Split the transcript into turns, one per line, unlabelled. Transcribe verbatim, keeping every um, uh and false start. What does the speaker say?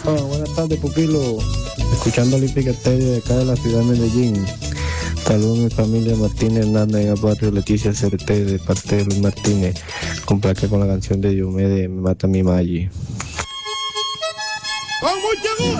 Epa, buenas tardes, Pupilo. Escuchando Olímpica Estéreo de acá de la ciudad de Medellín. Saludos a mi familia Martínez Hernández en el barrio Leticia Certé de parte de Luis Martínez. Complaque con la canción de Diomedes, Me mata mi Maggi.
Con mucho gusto.